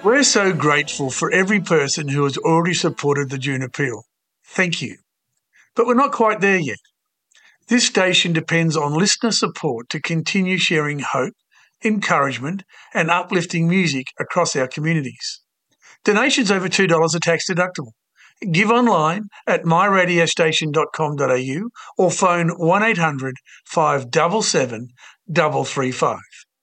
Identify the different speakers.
Speaker 1: We're so grateful for every person who has already supported the June Appeal. Thank you. But we're not quite there yet. This station depends on listener support to continue sharing hope, encouragement, and uplifting music across our communities. Donations over $2 are tax deductible. Give online at myradiostation.com.au or phone 1800 577 335.